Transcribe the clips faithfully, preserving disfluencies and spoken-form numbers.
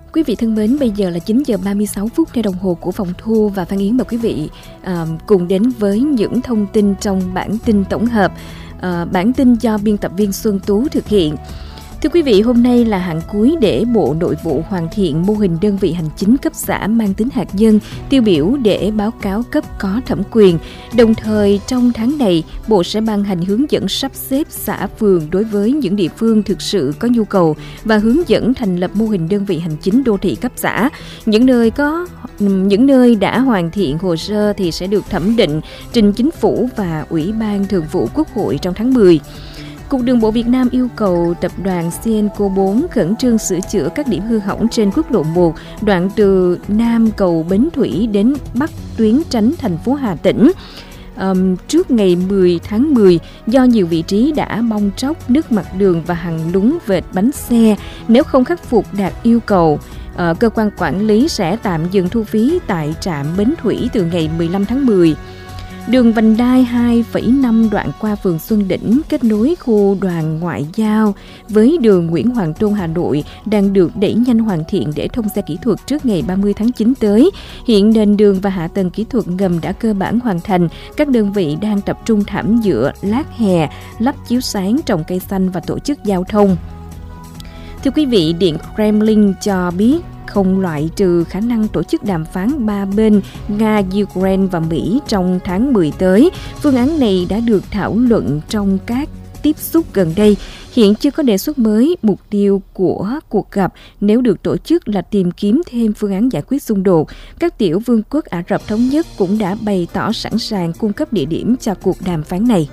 Quý vị thân mến, bây giờ là chín giờ ba mươi sáu phút theo đồng hồ của phòng thu, và Phan Yến mời quý vị uh, cùng đến với những thông tin trong bản tin tổng hợp. Uh, bản tin do biên tập viên Xuân Tú thực hiện. Thưa quý vị, hôm nay là hạn cuối để Bộ Nội vụ hoàn thiện mô hình đơn vị hành chính cấp xã mang tính hạt nhân, tiêu biểu để báo cáo cấp có thẩm quyền. Đồng thời, trong tháng này, Bộ sẽ ban hành hướng dẫn sắp xếp xã phường đối với những địa phương thực sự có nhu cầu và hướng dẫn thành lập mô hình đơn vị hành chính đô thị cấp xã. Những nơi có những nơi đã hoàn thiện hồ sơ thì sẽ được thẩm định, trình Chính phủ và Ủy ban Thường vụ Quốc hội trong tháng mười. Cục Đường bộ Việt Nam yêu cầu tập đoàn Cenco bốn khẩn trương sửa chữa các điểm hư hỏng trên quốc lộ một, đoạn từ Nam cầu Bến Thủy đến Bắc tuyến tránh thành phố Hà Tĩnh. Um, trước ngày mười tháng mười, do nhiều vị trí đã bong tróc nước mặt đường và hằn lún vệt bánh xe, nếu không khắc phục đạt yêu cầu, uh, cơ quan quản lý sẽ tạm dừng thu phí tại trạm Bến Thủy từ ngày mười lăm tháng mười. Đường vành đai hai phẩy năm đoạn qua phường Xuân Đỉnh kết nối khu đoàn ngoại giao với đường Nguyễn Hoàng Tôn Hà Nội đang được đẩy nhanh hoàn thiện để thông xe kỹ thuật trước ngày ba mươi tháng chín tới. Hiện nền đường và hạ tầng kỹ thuật ngầm đã cơ bản hoàn thành. Các đơn vị đang tập trung thảm nhựa, lát hè, lắp chiếu sáng, trồng cây xanh và tổ chức giao thông. Thưa quý vị, Điện Kremlin cho biết không loại trừ khả năng tổ chức đàm phán ba bên Nga, Ukraine và Mỹ trong tháng mười tới. Phương án này đã được thảo luận trong các tiếp xúc gần đây. Hiện chưa có đề xuất mới. Mục tiêu của cuộc gặp nếu được tổ chức là tìm kiếm thêm phương án giải quyết xung đột. Các tiểu vương quốc Ả Rập Thống Nhất cũng đã bày tỏ sẵn sàng cung cấp địa điểm cho cuộc đàm phán này.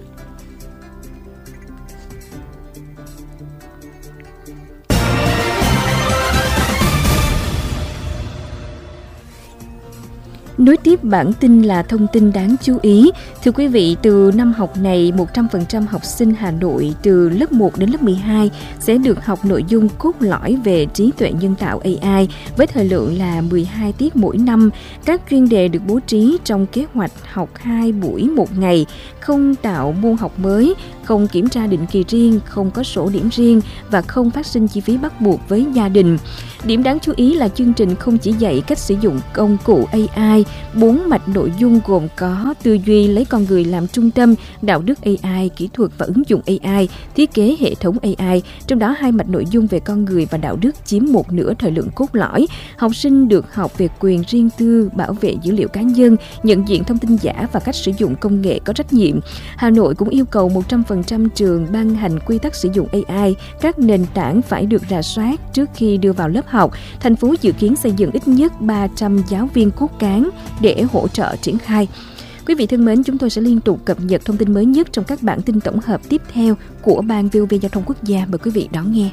Nối tiếp bản tin là thông tin đáng chú ý. Thưa quý vị, từ năm học này, một trăm phần trăm học sinh Hà Nội từ lớp một đến lớp mười hai sẽ được học nội dung cốt lõi về trí tuệ nhân tạo A I với thời lượng là mười hai tiết mỗi năm. Các chuyên đề được bố trí trong kế hoạch học hai buổi một ngày, không tạo môn học mới, không kiểm tra định kỳ riêng, không có sổ điểm riêng và không phát sinh chi phí bắt buộc với gia đình. Điểm đáng chú ý là chương trình không chỉ dạy cách sử dụng công cụ A I, bốn mạch nội dung gồm có tư duy lấy con người làm trung tâm, đạo đức A I, kỹ thuật và ứng dụng A I, thiết kế hệ thống A I, trong đó hai mạch nội dung về con người và đạo đức chiếm một nửa thời lượng cốt lõi. Học sinh được học về quyền riêng tư, bảo vệ dữ liệu cá nhân, nhận diện thông tin giả và cách sử dụng công nghệ có trách nhiệm. Hà Nội cũng yêu cầu một trăm phần trăm trường ban hành quy tắc sử dụng A I, các nền tảng phải được rà soát trước khi đưa vào lớp học. Thành phố dự kiến xây dựng ít nhất ba trăm giáo viên cốt cán để hỗ trợ triển khai. Quý vị thân mến, chúng tôi sẽ liên tục cập nhật thông tin mới nhất trong các bản tin tổng hợp tiếp theo của Ban vê o vê Giao thông Quốc gia. Mời quý vị đón nghe.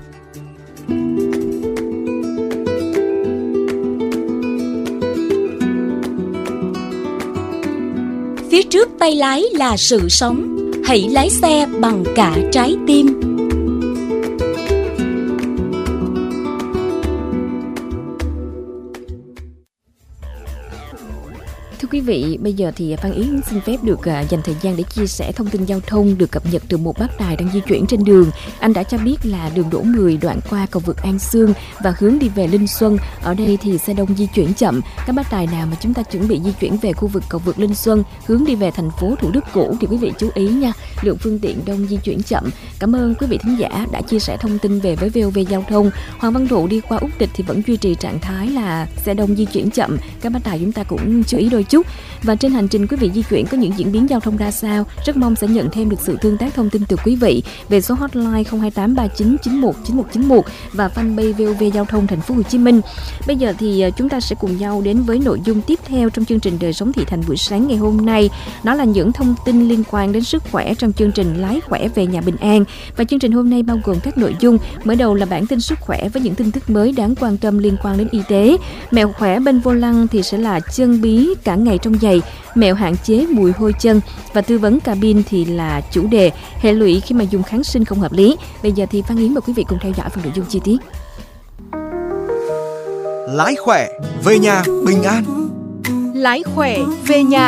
Phía trước tay lái là sự sống, hãy lái xe bằng cả trái tim. Thưa quý vị, bây giờ thì Phan Yến xin phép được uh, dành thời gian để chia sẻ thông tin giao thông được cập nhật từ một bác tài đang di chuyển trên đường. Anh đã cho biết là đường Đỗ Mười đoạn qua cầu vượt An Sương và hướng đi về Linh Xuân. Ở đây thì xe đông di chuyển chậm. Các bác tài nào mà chúng ta chuẩn bị di chuyển về khu vực cầu vượt Linh Xuân, hướng đi về thành phố Thủ Đức cũ thì quý vị chú ý nha. Lượng phương tiện đông di chuyển chậm. Cảm ơn quý vị thính giả đã chia sẻ thông tin về với vê o vê Giao thông. Hoàng Văn Thụ đi qua Úc Địch thì vẫn duy trì trạng thái là xe đông di chuyển chậm. Các bác tài chúng ta cũng chú ý đôi chút. Và trên hành trình quý vị di chuyển có những diễn biến giao thông ra sao, rất mong sẽ nhận thêm được sự tương tác thông tin từ quý vị về số hotline không hai tám ba chín chín một chín một chín một và fanpage vê o vê Giao thông Thành phố Hồ Chí Minh. Bây giờ thì chúng ta sẽ cùng nhau đến với nội dung tiếp theo trong chương trình Đời sống thị thành buổi sáng ngày hôm nay. Đó là những thông tin liên quan đến sức khỏe trong chương trình Lái khỏe về nhà bình an. Và chương trình hôm nay bao gồm các nội dung. Mở đầu là bản tin sức khỏe với những tin tức mới đáng quan tâm liên quan đến y tế. Mẹo khỏe bên vô lăng thì sẽ là chân bí cả ngày trong giày, mẹo hạn chế mùi hôi chân, và tư vấn cabin thì là chủ đề hệ lụy khi mà dùng kháng sinh không hợp lý. Bây giờ thì Phan Yến mời quý vị cùng theo dõi phần nội dung chi tiết. Lái khỏe về nhà bình an. Lái khỏe về nhà